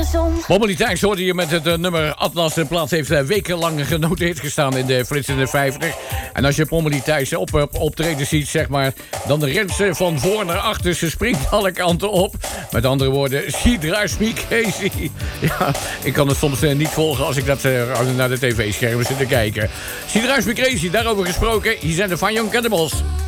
Pommelie Thijs hoorde je met het nummer Atlas. De plaat heeft wekenlang genoteerd gestaan in de Flits in de 50. En als je Pommelie Thijs optreden ziet, zeg maar, dan rent ze van voor naar achter. Ze springt alle kanten op. Met andere woorden, she drives me crazy. Ja, ik kan het soms niet volgen als ik dat naar de tv-schermen zit te kijken. She drives me crazy, daarover gesproken. Hier zijn de Fine Young Cannibals.